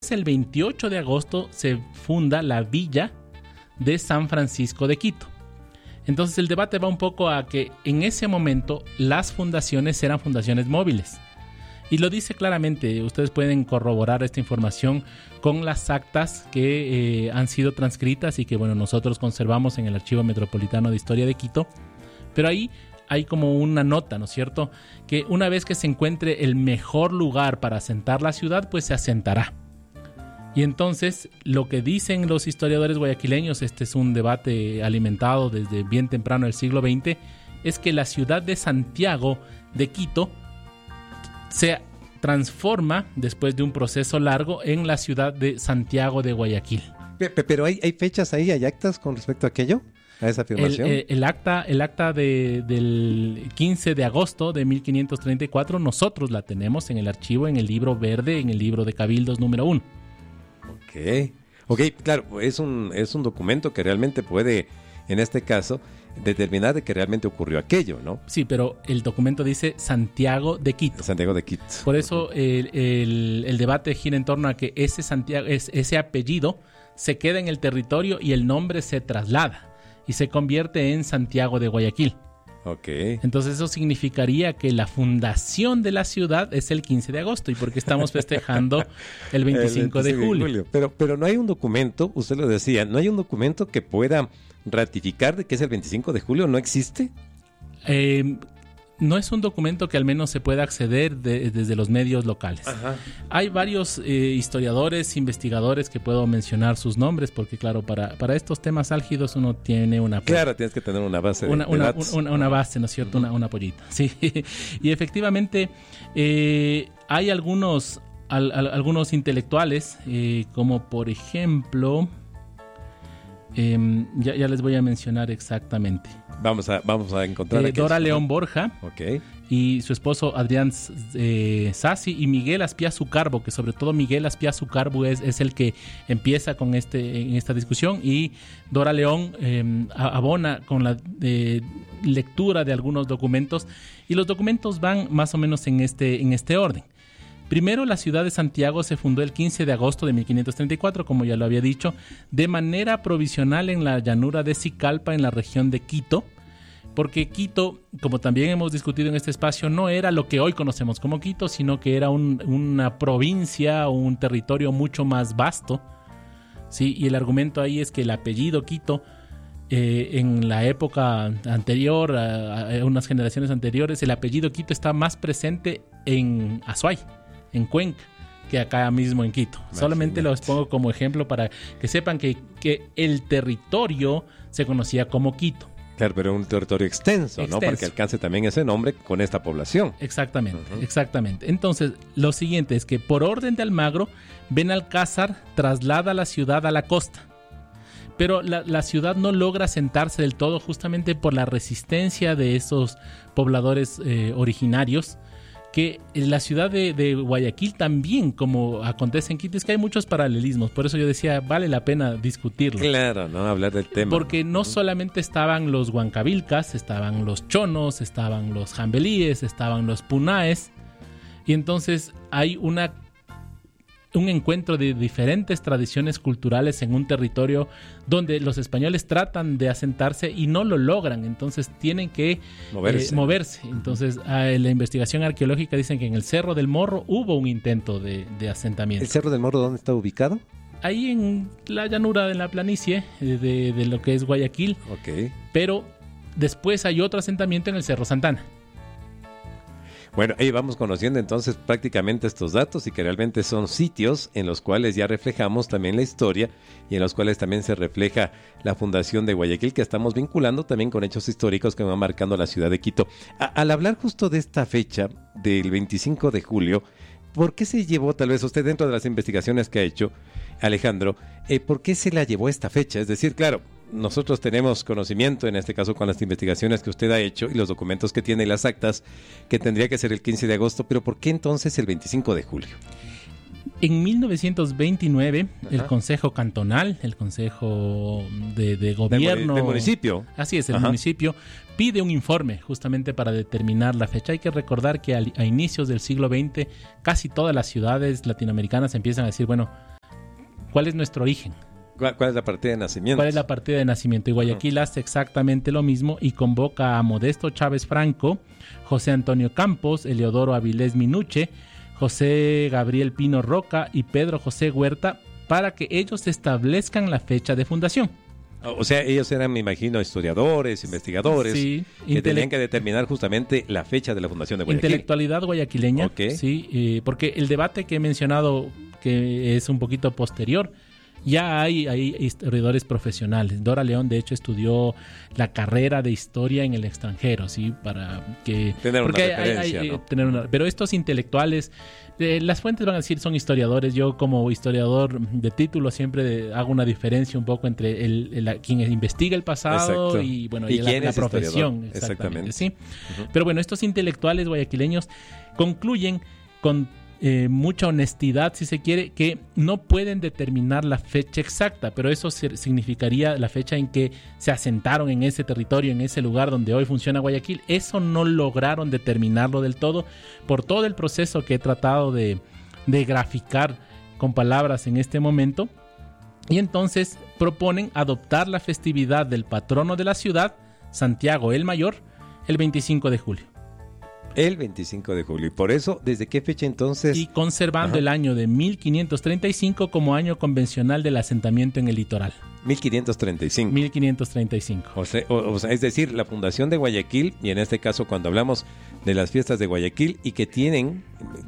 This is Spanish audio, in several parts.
después, el 28 de agosto, se funda la villa de San Francisco de Quito. Entonces el debate va un poco a que en ese momento las fundaciones eran fundaciones móviles. Y lo dice claramente, ustedes pueden corroborar esta información con las actas que han sido transcritas y que nosotros conservamos en el Archivo Metropolitano de Historia de Quito. Pero ahí hay como una nota, ¿no es cierto? Que una vez que se encuentre el mejor lugar para asentar la ciudad, pues se asentará. Y entonces lo que dicen los historiadores guayaquileños, este es un debate alimentado desde bien temprano del siglo XX, es que la ciudad de Santiago de Quito se transforma después de un proceso largo en la ciudad de Santiago de Guayaquil. Pero hay fechas ahí, hay actas con respecto a aquello, a esa afirmación. El acta del 15 de agosto de 1534 nosotros la tenemos en el archivo, en el libro verde, en el libro de Cabildos número 1. Ok, claro, es un documento que realmente puede, en este caso, determinar de que realmente ocurrió aquello, ¿no? Sí, pero el documento dice Santiago de Quito. Santiago de Quito. Por eso el debate gira en torno a que ese apellido se queda en el territorio y el nombre se traslada y se convierte en Santiago de Guayaquil. Ok. Entonces eso significaría que la fundación de la ciudad es el 15 de agosto. ¿Y por qué estamos festejando el 25 de julio? Pero no hay un documento, usted lo decía, no hay un documento que pueda ratificar de que es el 25 de julio, ¿no existe? No es un documento que al menos se pueda acceder desde los medios locales. Ajá. Hay varios historiadores, investigadores que puedo mencionar sus nombres, porque claro, para estos temas álgidos uno tiene una... Claro, tienes que tener una base de datos. Una base, ¿no es cierto? Una pollita. Sí. Y efectivamente hay algunos intelectuales, como por ejemplo... ya les voy a mencionar exactamente. Vamos a encontrar Dora León Borja, okay, y su esposo Adrián Sassi y Miguel Aspiazu Carbo, que sobre todo Miguel Aspiazu Carbo es el que empieza en esta discusión, y Dora León abona con la lectura de algunos documentos, y los documentos van más o menos en este orden. Primero, la ciudad de Santiago se fundó el 15 de agosto de 1534, como ya lo había dicho, de manera provisional en la llanura de Sicalpa, en la región de Quito, porque Quito, como también hemos discutido en este espacio, no era lo que hoy conocemos como Quito, sino que era una provincia o un territorio mucho más vasto, ¿sí? Y el argumento ahí es que el apellido Quito, en la época anterior, a unas generaciones anteriores, el apellido Quito está más presente en Azuay, en Cuenca, que acá mismo en Quito. Imagínate. Solamente los pongo como ejemplo para que sepan que el territorio se conocía como Quito. Claro, pero un territorio extenso, ¿no? Para que alcance también ese nombre con esta población. Exactamente, exactamente. Entonces, lo siguiente es que por orden de Almagro, Benalcázar traslada la ciudad a la costa. Pero la ciudad no logra asentarse del todo justamente por la resistencia de esos pobladores originarios, que la ciudad de Guayaquil también, como acontece en Quito, es que hay muchos paralelismos. Por eso yo decía, vale la pena discutirlo. Claro, ¿no? Hablar del tema. Porque no solamente estaban los huancavilcas, estaban los chonos, estaban los jambelíes, estaban los punaes. Y entonces hay un encuentro de diferentes tradiciones culturales en un territorio donde los españoles tratan de asentarse y no lo logran, entonces tienen que moverse. Entonces, la investigación arqueológica dicen que en el Cerro del Morro hubo un intento de asentamiento. ¿El Cerro del Morro dónde está ubicado? Ahí en la llanura de la planicie de lo que es Guayaquil. Okay. Pero después hay otro asentamiento en el Cerro Santana. Bueno, ahí vamos conociendo entonces prácticamente estos datos y que realmente son sitios en los cuales ya reflejamos también la historia y en los cuales también se refleja la fundación de Guayaquil, que estamos vinculando también con hechos históricos que van marcando la ciudad de Quito. Al hablar justo de esta fecha del 25 de julio, ¿por qué se llevó, tal vez usted dentro de las investigaciones que ha hecho, Alejandro, por qué se la llevó esta fecha? Es decir, claro, nosotros tenemos conocimiento, en este caso con las investigaciones que usted ha hecho y los documentos que tiene y las actas, que tendría que ser el 15 de agosto, pero ¿por qué entonces el 25 de julio? En 1929, el Consejo Cantonal, el Consejo de Gobierno... ¿Del municipio? Así es, el municipio pide un informe justamente para determinar la fecha. Hay que recordar que a inicios del siglo XX casi todas las ciudades latinoamericanas empiezan a decir, bueno, ¿Cuál es nuestro origen? ¿Cuál es la partida de nacimiento? ¿Cuál es la partida de nacimiento? Y Guayaquil hace exactamente lo mismo y convoca a Modesto Chávez Franco, José Antonio Campos, Eleodoro Avilés Minuche, José Gabriel Pino Roca y Pedro José Huerta para que ellos establezcan la fecha de fundación. O sea, ellos eran, me imagino, historiadores, investigadores, sí, que tenían que determinar justamente la fecha de la fundación de Guayaquil. Intelectualidad guayaquileña, sí, porque el debate que he mencionado, que es un poquito posterior, ya hay historiadores profesionales. Dora León, de hecho, estudió la carrera de historia en el extranjero, ¿sí? Para que tener una referencia, ¿no? Pero estos intelectuales, las fuentes van a decir son historiadores. Yo, como historiador de título, siempre hago una diferencia un poco entre quien investiga el pasado. Exacto. Y bueno, y la profesión. Exactamente. ¿Sí? Uh-huh. Pero bueno, estos intelectuales guayaquileños concluyen con mucha honestidad, si se quiere, que no pueden determinar la fecha exacta, pero eso significaría la fecha en que se asentaron en ese territorio, en ese lugar donde hoy funciona Guayaquil. Eso no lograron determinarlo del todo por todo el proceso que he tratado de graficar con palabras en este momento. Y entonces proponen adoptar la festividad del patrono de la ciudad, Santiago el Mayor, el 25 de julio. El 25 de julio. Y por eso, ¿desde qué fecha entonces? Y conservando el año de 1535 como año convencional del asentamiento en el litoral. 1535. 1535. O sea, es decir, la fundación de Guayaquil, y en este caso cuando hablamos de las fiestas de Guayaquil, y que tienen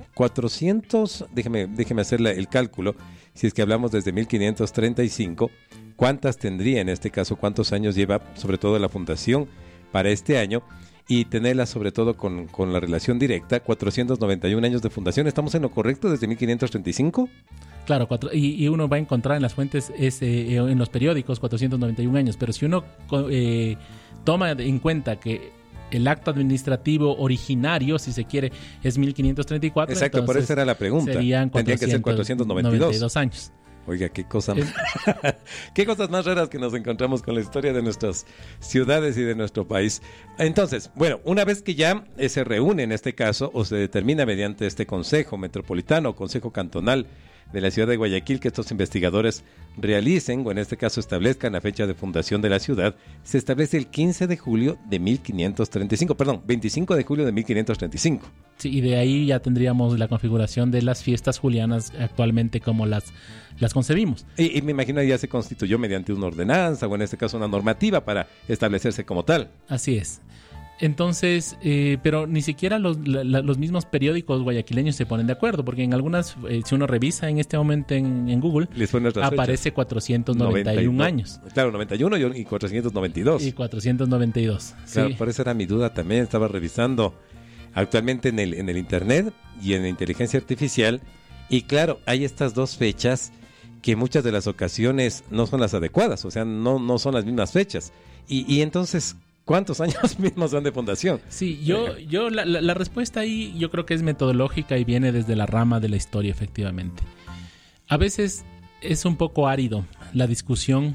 400, déjeme hacer el cálculo, si es que hablamos desde 1535, ¿cuántas tendría en este caso? ¿Cuántos años lleva sobre todo la fundación para este año? Y tenerla sobre todo con la relación directa, 491 años de fundación. ¿Estamos en lo correcto desde 1535? Claro, y uno va a encontrar en las fuentes, en los periódicos, 491 años. Pero si uno toma en cuenta que el acto administrativo originario, si se quiere, es 1534. Exacto, por eso era la pregunta. Tendría que ser 492 años. Oiga, qué cosas más raras que nos encontramos con la historia de nuestras ciudades y de nuestro país. Entonces, bueno, una vez que ya se reúne en este caso, o se determina mediante este Consejo Metropolitano o Consejo Cantonal de la ciudad de Guayaquil, que estos investigadores realicen, o en este caso establezcan la fecha de fundación de la ciudad, se establece el 25 de julio de 1535. Sí, y de ahí ya tendríamos la configuración de las fiestas julianas actualmente como las concebimos. Y me imagino ya se constituyó mediante una ordenanza, o en este caso una normativa para establecerse como tal. Así es. Entonces, pero ni siquiera los mismos periódicos guayaquileños se ponen de acuerdo, porque en algunas, si uno revisa en este momento en Google, aparece 491 años. Claro, 91 y 492. Y 492, claro, sí. Por eso era mi duda también, estaba revisando actualmente en el internet y en la inteligencia artificial, y claro, hay estas dos fechas que muchas de las ocasiones no son las adecuadas, o sea, no son las mismas fechas. Y entonces, ¿cuántos años mismos son de fundación? Sí, la respuesta ahí yo creo que es metodológica y viene desde la rama de la historia, efectivamente. A veces es un poco árido la discusión,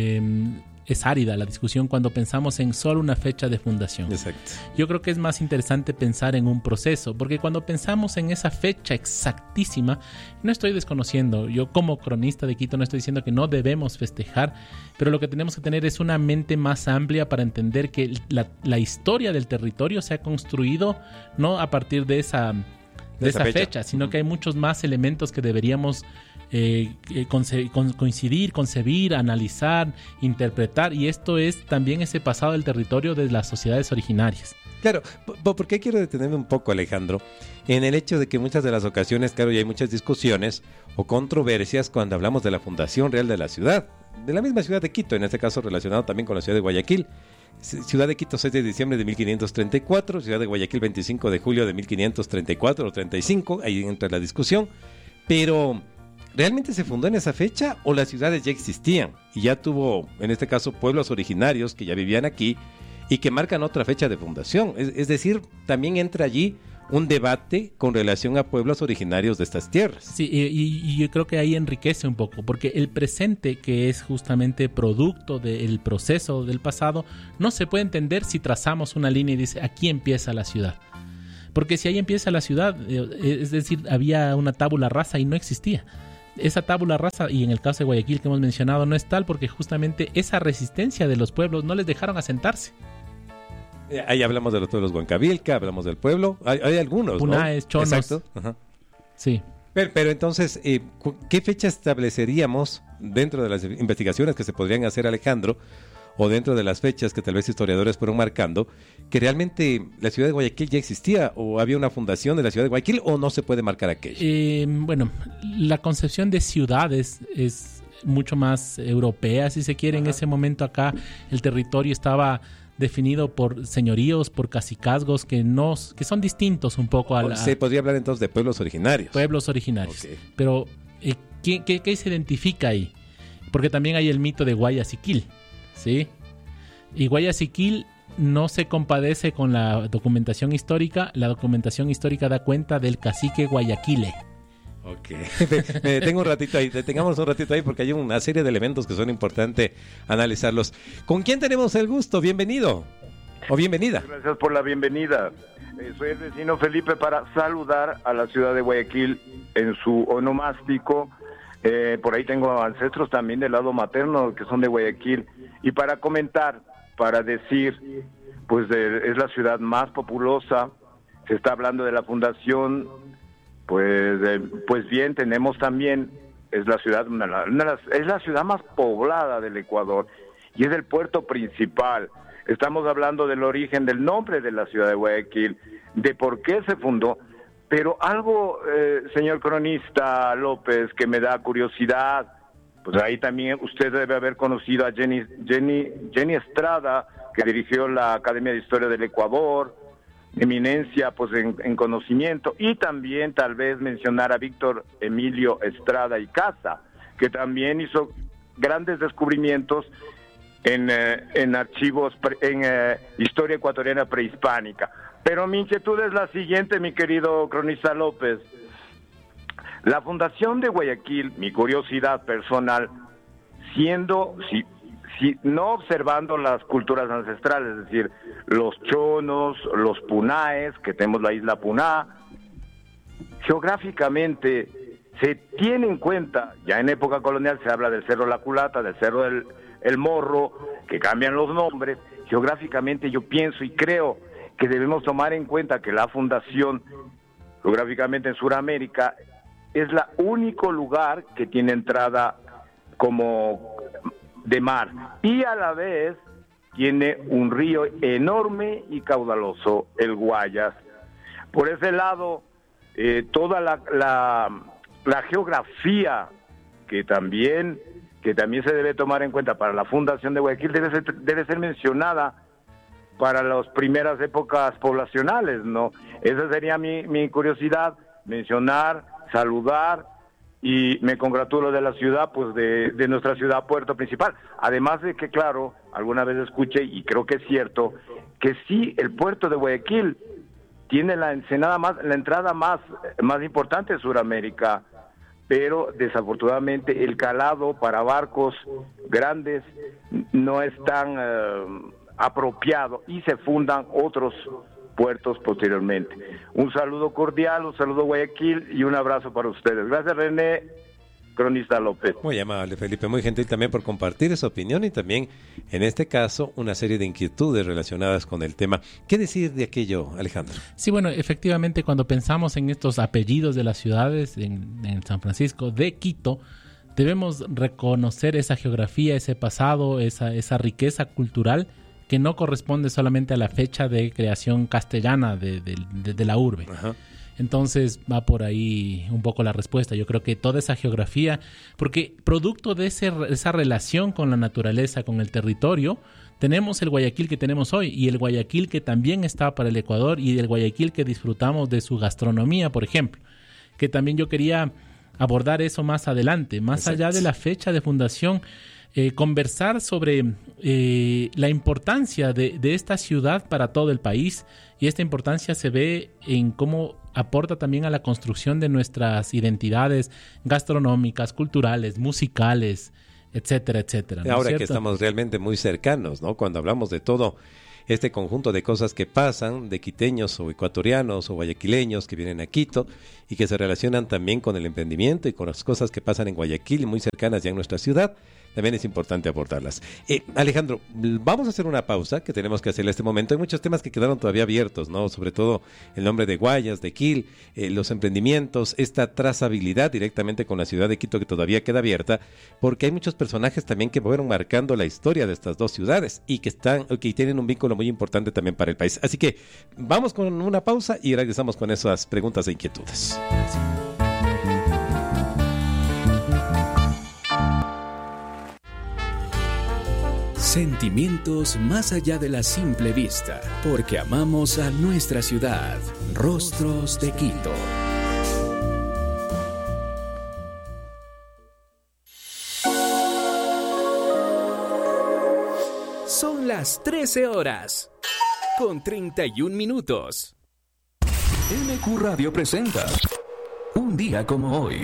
es árida la discusión cuando pensamos en solo una fecha de fundación. Exacto. Yo creo que es más interesante pensar en un proceso, porque cuando pensamos en esa fecha exactísima, no estoy desconociendo, yo como cronista de Quito no estoy diciendo que no debemos festejar, pero lo que tenemos que tener es una mente más amplia para entender que la historia del territorio se ha construido no a partir de esa fecha, sino que hay muchos más elementos que deberíamos coincidir, concebir, analizar, interpretar, y esto es también ese pasado del territorio de las sociedades originarias. Claro, ¿por qué quiero detenerme un poco, Alejandro? En el hecho de que muchas de las ocasiones, claro, ya hay muchas discusiones o controversias cuando hablamos de la fundación real de la ciudad, de la misma ciudad de Quito, en este caso relacionado también con la ciudad de Guayaquil. Ciudad de Quito 6 de diciembre de 1534, Ciudad de Guayaquil 25 de julio de 1534 o 35, ahí entra la discusión, pero ¿realmente se fundó en esa fecha o las ciudades ya existían y ya tuvo, en este caso, pueblos originarios que ya vivían aquí y que marcan otra fecha de fundación? Es decir, también entra allí un debate con relación a pueblos originarios de estas tierras. Sí, y yo creo que ahí enriquece un poco, porque el presente, que es justamente producto del proceso del pasado, no se puede entender si trazamos una línea y dice, aquí empieza la ciudad. Porque si ahí empieza la ciudad, es decir, había una tabula rasa y no existía. esa tabula rasa, y en el caso de Guayaquil que hemos mencionado, no es tal porque justamente esa resistencia de los pueblos no les dejaron asentarse. Ahí hablamos de los pueblos Huancavilca, hablamos del pueblo, hay algunos, Punaes, ¿no? Chonos. Exacto. Ajá. Sí. Pero entonces, ¿qué fecha estableceríamos dentro de las investigaciones que se podrían hacer, Alejandro, o dentro de las fechas que tal vez historiadores fueron marcando, que realmente la ciudad de Guayaquil ya existía, o había una fundación de la ciudad de Guayaquil, o no se puede marcar aquello? Bueno, la concepción de ciudades es mucho más europea, si se quiere. En ese momento acá el territorio estaba definido por señoríos, por cacicazgos que son distintos un poco a la... Se podría hablar entonces de pueblos originarios. Pueblos originarios. Okay. Pero, ¿qué se identifica ahí? Porque también hay el mito de Guayaquil, ¿sí? Y Guayaquil no se compadece con la documentación histórica. La documentación histórica da cuenta del cacique Guayaquile. Ok, detengamos un ratito ahí porque hay una serie de elementos que son importantes analizarlos. ¿Con quién tenemos el gusto? Bienvenido o bienvenida. Gracias por la bienvenida. Soy el vecino Felipe para saludar a la ciudad de Guayaquil en su onomástico. Por ahí tengo ancestros también del lado materno que son de Guayaquil. Y para comentar, para decir, pues es la ciudad más populosa. Se está hablando de la fundación. Pues bien, tenemos también, es la ciudad más poblada del Ecuador y es el puerto principal. Estamos hablando del origen del nombre de la ciudad de Guayaquil, de por qué se fundó, pero algo, señor cronista López, que me da curiosidad, pues ahí también usted debe haber conocido a Jenny Estrada, que dirigió la Academia de Historia del Ecuador, eminencia pues en conocimiento, y también tal vez mencionar a Víctor Emilio Estrada y Casa, que también hizo grandes descubrimientos en archivos, en historia ecuatoriana prehispánica. Pero mi inquietud es la siguiente, mi querido cronista López. La fundación de Guayaquil, mi curiosidad personal, no observando las culturas ancestrales, es decir, los chonos, los punaes, que tenemos la isla Puná, geográficamente se tiene en cuenta, ya en época colonial se habla del Cerro La Culata, del Cerro El Morro, que cambian los nombres. Geográficamente yo pienso y creo que debemos tomar en cuenta que la fundación, geográficamente en Sudamérica, es el único lugar que tiene entrada como de mar, y a la vez tiene un río enorme y caudaloso, el Guayas. Por ese lado, toda la geografía que también se debe tomar en cuenta para la fundación de Guayaquil debe ser mencionada para las primeras épocas poblacionales, ¿no? Esa sería mi curiosidad, mencionar, saludar. Y me congratulo de la ciudad, pues de nuestra ciudad puerto principal. Además de que, claro, alguna vez escuché, y creo que es cierto, que sí, el puerto de Guayaquil tiene la entrada más importante de Sudamérica, pero desafortunadamente el calado para barcos grandes no es tan apropiado y se fundan otros puertos posteriormente. Un saludo cordial, un saludo Guayaquil y un abrazo para ustedes. Gracias, René, cronista López. Muy amable, Felipe, muy gentil también por compartir esa opinión y también, en este caso, una serie de inquietudes relacionadas con el tema. ¿Qué decir de aquello, Alejandro? Sí, bueno, efectivamente, cuando pensamos en estos apellidos de las ciudades, en San Francisco de Quito, debemos reconocer esa geografía, ese pasado, esa riqueza cultural que no corresponde solamente a la fecha de creación castellana de la urbe. Ajá. Entonces va por ahí un poco la respuesta. Yo creo que toda esa geografía, porque producto de esa relación con la naturaleza, con el territorio, tenemos el Guayaquil que tenemos hoy y el Guayaquil que también está para el Ecuador y el Guayaquil que disfrutamos de su gastronomía, por ejemplo, que también yo quería abordar eso más adelante, más Exacto. allá de la fecha de fundación. Conversar sobre la importancia de esta ciudad para todo el país, y esta importancia se ve en cómo aporta también a la construcción de nuestras identidades gastronómicas, culturales, musicales, etcétera, etcétera. ¿No Ahora que estamos realmente muy cercanos, ¿no? Cuando hablamos de todo este conjunto de cosas que pasan, de quiteños o ecuatorianos o guayaquileños que vienen a Quito y que se relacionan también con el emprendimiento y con las cosas que pasan en Guayaquil, muy cercanas ya en nuestra ciudad. También es importante abordarlas. Alejandro, vamos a hacer una pausa que tenemos que hacer en este momento. Hay muchos temas que quedaron todavía abiertos, ¿no? Sobre todo el nombre de Guayas, de Quil, los emprendimientos, esta trazabilidad directamente con la ciudad de Quito que todavía queda abierta, porque hay muchos personajes también que fueron marcando la historia de estas dos ciudades y que tienen un vínculo muy importante también para el país. Así que vamos con una pausa y regresamos con esas preguntas e inquietudes. Sentimientos más allá de la simple vista, porque amamos a nuestra ciudad. Rostros de Quito. Son las 13 horas, con 31 minutos. MQ Radio presenta Un día como hoy.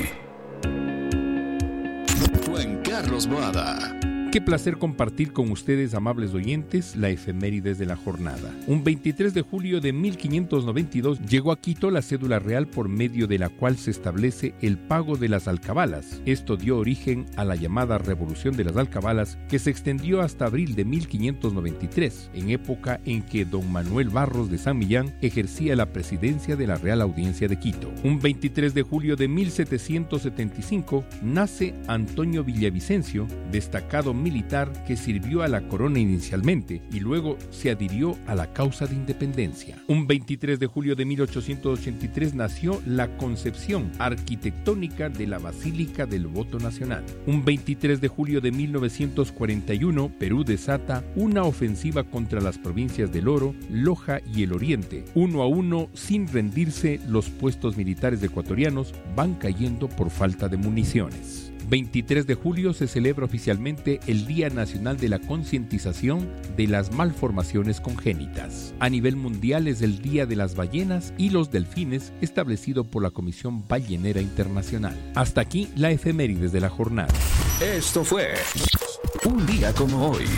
Juan Carlos Boada. Qué placer compartir con ustedes, amables oyentes, la efemérides de la jornada. Un 23 de julio de 1592 llegó a Quito la cédula real por medio de la cual se establece el pago de las alcabalas. Esto dio origen a la llamada Revolución de las Alcabalas, que se extendió hasta abril de 1593, en época en que don Manuel Barros de San Millán ejercía la presidencia de la Real Audiencia de Quito. Un 23 de julio de 1775 nace Antonio Villavicencio, destacado militar que sirvió a la corona inicialmente y luego se adhirió a la causa de independencia. Un 23 de julio de 1883 nació la concepción arquitectónica de la Basílica del Voto Nacional. Un 23 de julio de 1941, Perú desata una ofensiva contra las provincias del Oro, Loja y el Oriente. 1-1, sin rendirse, los puestos militares ecuatorianos van cayendo por falta de municiones. 23 de julio se celebra oficialmente el Día Nacional de la Concientización de las Malformaciones Congénitas. A nivel mundial es el Día de las Ballenas y los Delfines, establecido por la Comisión Ballenera Internacional. Hasta aquí la efemérides de la jornada. Esto fue Un día como hoy.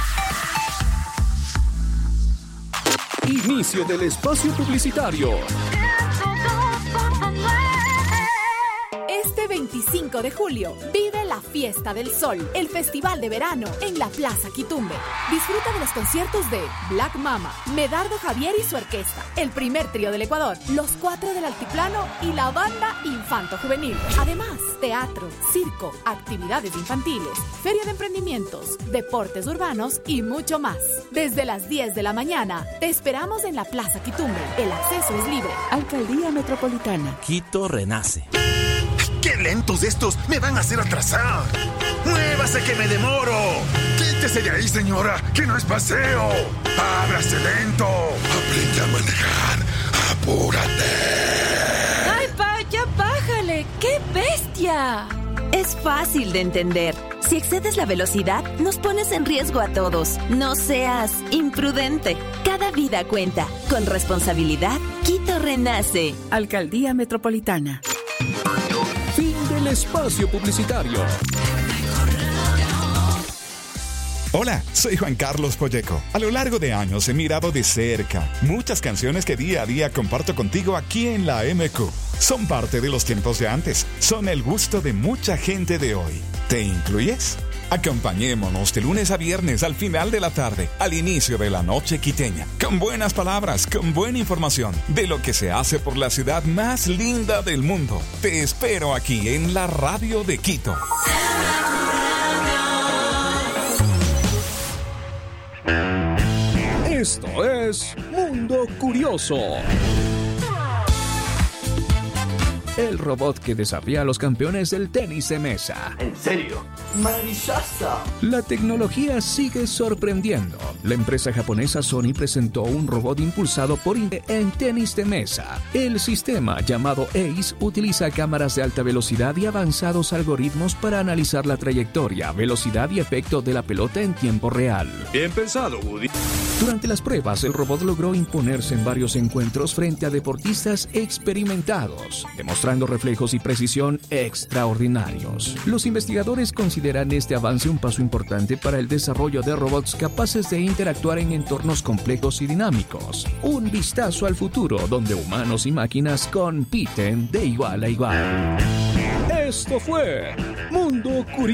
Inicio del espacio publicitario. Este 25 de julio, vive la Fiesta del Sol, el festival de verano en la Plaza Quitumbe. Disfruta de los conciertos de Black Mama, Medardo Javier y su orquesta, el primer trío del Ecuador, los 4 del Altiplano y la banda Infanto Juvenil. Además, teatro, circo, actividades infantiles, feria de emprendimientos, deportes urbanos y mucho más. Desde las 10 de la mañana, te esperamos en la Plaza Quitumbe. El acceso es libre. Alcaldía Metropolitana. Quito renace. ¡Qué lentos estos! ¡Me van a hacer atrasar! ¡Muévase que me demoro! ¡Quítese de ahí, señora! ¡Que no es paseo! ¡Ábrase lento! ¡Aprende a manejar! ¡Apúrate! ¡Ay, pa! ¡Ya bájale! ¡Qué bestia! Es fácil de entender. Si excedes la velocidad, nos pones en riesgo a todos. No seas imprudente. Cada vida cuenta. Con responsabilidad, Quito renace. Alcaldía Metropolitana. Fin del espacio publicitario. Hola, soy Juan Carlos Polleco. A lo largo de años he mirado de cerca muchas canciones que día a día comparto contigo aquí en la MQ. Son parte de los tiempos de antes. Son el gusto de mucha gente de hoy. ¿Te incluyes? Acompañémonos de lunes a viernes al final de la tarde, al inicio de la noche quiteña, con buenas palabras, con buena información de lo que se hace por la ciudad más linda del mundo. Te espero aquí en la radio de Quito. Esto es Mundo Curioso. El robot que desafía a los campeones del tenis de mesa. ¿En serio? ¡Maravilloso! La tecnología sigue sorprendiendo. La empresa japonesa Sony presentó un robot impulsado por en tenis de mesa. El sistema, llamado ACE, utiliza cámaras de alta velocidad y avanzados algoritmos para analizar la trayectoria, velocidad y efecto de la pelota en tiempo real. Bien pensado, Woody. Durante las pruebas, el robot logró imponerse en varios encuentros frente a deportistas experimentados, demostrando mostrando reflejos y precisión extraordinarios. Los investigadores consideran este avance un paso importante para el desarrollo de robots capaces de interactuar en entornos complejos y dinámicos. Un vistazo al futuro donde humanos y máquinas compiten de igual a igual. Esto fue Mundo Curioso.